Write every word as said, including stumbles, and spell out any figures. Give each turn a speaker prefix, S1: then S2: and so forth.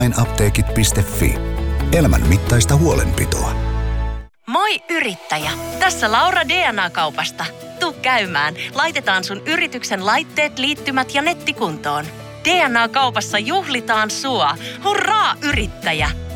S1: apteekit piste fi. Elämän mittaista huolenpitoa.
S2: Moi yrittäjä! Tässä Laura D N A-kaupasta. Tuu käymään. Laitetaan sun yrityksen laitteet, liittymät ja netti kuntoon. D N A-kaupassa juhlitaan sua. Hurraa yrittäjä!